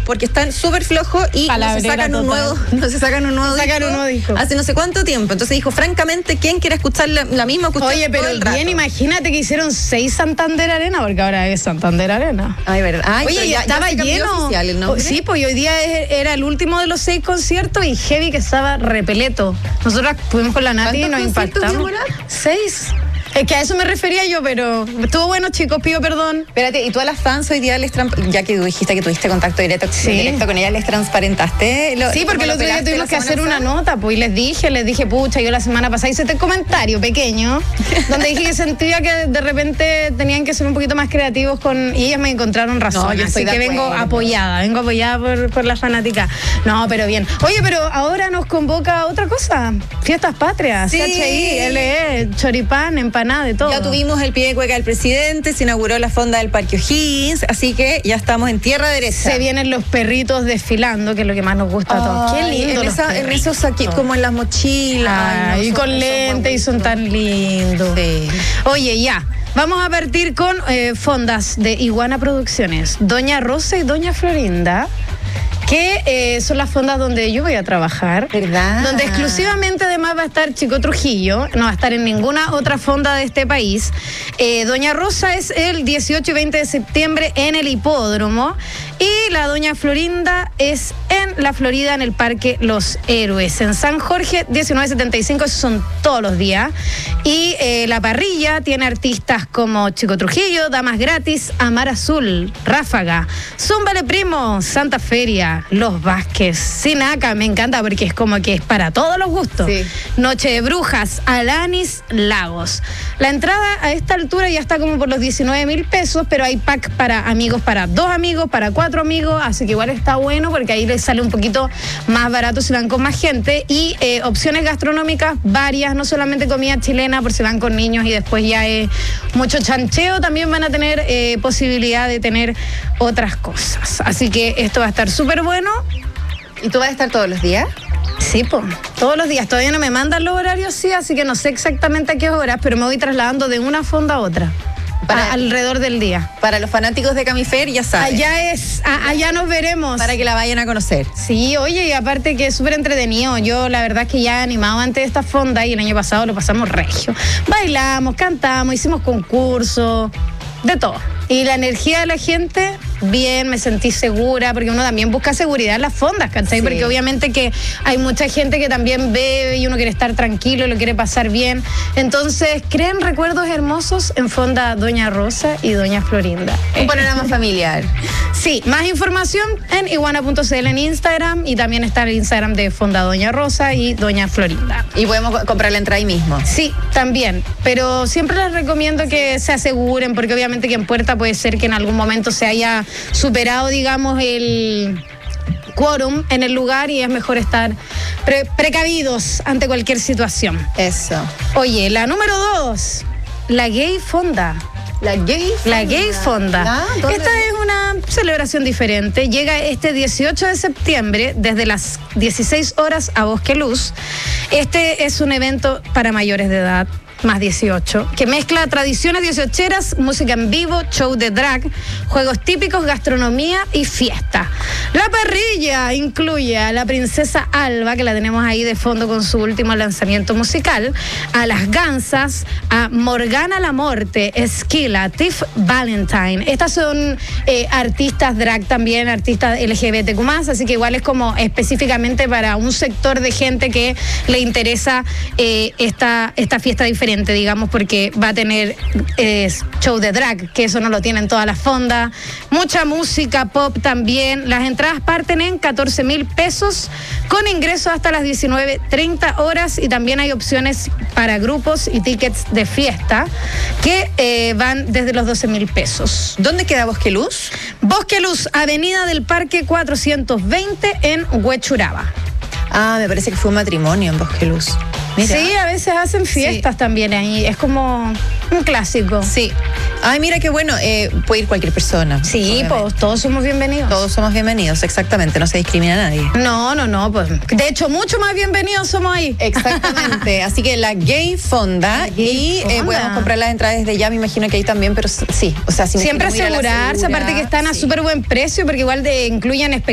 porque están súper flojos y no se sacan un nuevo disco hace no sé cuánto tiempo. Entonces dijo, francamente, ¿quién quiere escuchar la misma cuestión? Oye, pero bien, imagínate que hicieron 6 Santander Arena, porque ahora es Santander Arena. Ay, verdad. Ay, oye, ya estaba lleno. Sí, pues hoy día era el último de los 6 conciertos y heavy que estaba repeleto. Nosotros fuimos con la Nati y nos impactamos. 6. Es que a eso me refería yo, pero estuvo bueno, chicos, pido perdón. Espérate, ¿y tú a las fans hoy día ya que dijiste que tuviste contacto directo con ellas, les transparentaste? Sí, porque el otro día tuvimos que hacer una nota, pues, y les dije, pucha, yo la semana pasada hice este comentario pequeño, donde dije que sentía que de repente tenían que ser un poquito más creativos y ellas me encontraron razón, así que vengo apoyada por la fanática. No, pero bien. Oye, pero ahora nos convoca otra cosa, Fiestas Patrias, sí. CHI, LE, choripán, empanada, de todo. Ya tuvimos el pie de cueca del presidente, se inauguró la fonda del Parque O'Higgins, así que ya estamos en tierra derecha. Se vienen los perritos desfilando, que es lo que más nos gusta a todos. Qué lindo. En esos aquí, como en las mochilas. Y con lentes, y son tan lindos. Sí. Oye, ya. Vamos a partir con fondas de Iguana Producciones, Doña Rosa y Doña Florinda, que son las fondas donde yo voy a trabajar. ¿Verdad? Donde exclusivamente además va a estar Chico Trujillo, no va a estar en ninguna otra fonda de este país. Doña Rosa es el 18 y 20 de septiembre en el Hipódromo y la Doña Florinda es en la Florida, en el Parque Los Héroes, en San Jorge, 1975, esos son todos los días. Y la parrilla tiene artistas como Chico Trujillo, Damas Gratis, Amar Azul, Ráfaga, Zúmbale Primo, Santa Feria, Los Vázquez, Sinaca, me encanta porque es como que es para todos los gustos. Sí. Noche de Brujas, Alanis, Lagos. La entrada a esta altura ya está como por los 19,000 pesos, pero hay pack para amigos, para 2 amigos, para 4 amigos, así que igual está bueno porque ahí les sale un poquito más barato si van con más gente y opciones gastronómicas varias, no solamente comida chilena por si van con niños y después ya es mucho chancheo, también van a tener posibilidad de tener otras cosas. Así que esto va a estar súper bueno. ¿Y tú vas a estar todos los días? Sí, pues, todos los días. Todavía no me mandan los horarios, sí, así que no sé exactamente a qué horas, pero me voy trasladando de una fonda a otra. Alrededor del día. Para los fanáticos de Camifer, ya saben. Allá nos veremos. Para que la vayan a conocer. Sí, oye, y aparte que es súper entretenido. Yo la verdad es que ya he animado antes de esta fonda y el año pasado lo pasamos regio. Bailamos, cantamos, hicimos concursos, de todo. Y la energía de la gente, bien, me sentí segura, porque uno también busca seguridad en las fondas, ¿cachai? Sí. Porque obviamente que hay mucha gente que también bebe y uno quiere estar tranquilo, lo quiere pasar bien. Entonces, creen recuerdos hermosos en fonda Doña Rosa y Doña Florinda. Un panorama familiar. Sí, más información en iguana.cl en Instagram y también está el Instagram de Fonda Doña Rosa y Doña Florinda. Y podemos comprar la entrada ahí mismo. Sí, también, pero siempre les recomiendo que se aseguren, porque obviamente que en puerta puede ser que en algún momento se haya superado, digamos, el quórum en el lugar y es mejor estar precavidos ante cualquier situación. Eso. Oye, la número 2, la Gay Fonda. La Gay Fonda. Esta es una celebración diferente. Llega este 18 de septiembre desde las 16 horas a Bosque Luz. Este es un evento para mayores de edad, más 18, que mezcla tradiciones 18eras, música en vivo, show de drag, juegos típicos, gastronomía y fiesta. La parrilla incluye a la princesa Alba, que la tenemos ahí de fondo con su último lanzamiento musical, a las Gansas, a Morgana La Morte, Esquila, Tiff Valentine. Estas son artistas drag también, artistas LGBTQ+, así que igual es como específicamente para un sector de gente que le interesa esta fiesta diferente, digamos, porque va a tener show de drag, que eso no lo tienen todas las fondas, mucha música pop también. Las entradas parten en 14,000 pesos con ingreso hasta las 19:30 horas y también hay opciones para grupos y tickets de fiesta que van desde los 12,000 pesos. ¿Dónde queda Bosque Luz? Bosque Luz, Avenida del Parque 420 en Huechuraba. Ah, me parece que fue un matrimonio en Bosque Luz. Mira. Sí, a veces hacen fiestas también ahí, es como un clásico. Sí. Ay, mira qué bueno, puede ir cualquier persona. Sí, pues todos somos bienvenidos. Todos somos bienvenidos, exactamente, no se discrimina a nadie. No, pues de hecho mucho más bienvenidos somos ahí. Exactamente, así que la Gay Fonda podemos comprar las entradas desde ya, me imagino que ahí también, pero sí, o sea, siempre asegurarse, aparte que están a súper buen precio, porque igual incluyen